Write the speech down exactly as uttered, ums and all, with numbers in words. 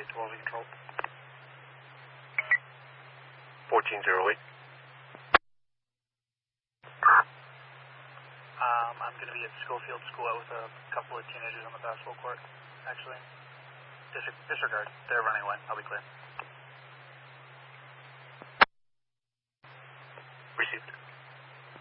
eight twelve control. fourteen zero eight. Um, I'm going to be at Schofield School out with a couple of teenagers on the basketball court, actually. Dis- disregard. They're running away. I'll be clear. Received.